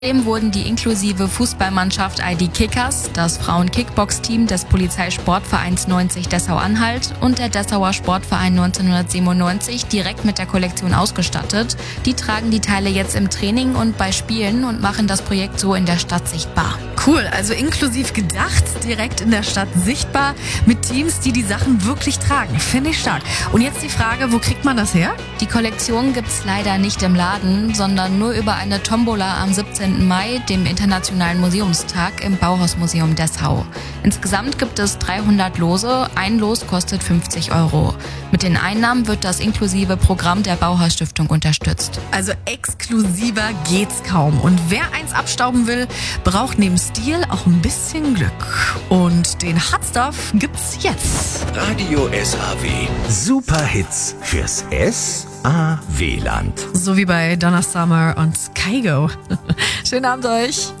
Außerdem wurden die inklusive Fußballmannschaft ID Kickers, das Frauen-Kickbox-Team des Polizeisportvereins 90 Dessau-Anhalt und der Dessauer Sportverein 1997 direkt mit der Kollektion ausgestattet. Die tragen die Teile jetzt im Training und bei Spielen und machen das Projekt so in der Stadt sichtbar. Cool, also inklusiv gedacht, direkt in der Stadt sichtbar, mit Teams, die die Sachen wirklich tragen. Finde ich stark. Und jetzt die Frage, wo kriegt man das her? Die Kollektion gibt's leider nicht im Laden, sondern nur über eine Tombola am 17. Mai, dem Internationalen Museumstag im Bauhausmuseum Dessau. Insgesamt gibt es 300 Lose, ein Los kostet 50 €. Mit den Einnahmen wird das inklusive Programm der Bauhausstiftung unterstützt. Also exklusiver geht's kaum. Und wer eins abstauben will, braucht neben Stil auch ein bisschen Glück. Und den Hot Stuff gibt's jetzt. Radio SAW. Superhits fürs SAW-Land. So wie bei Donna Summer und Kygo. Schönen Abend euch.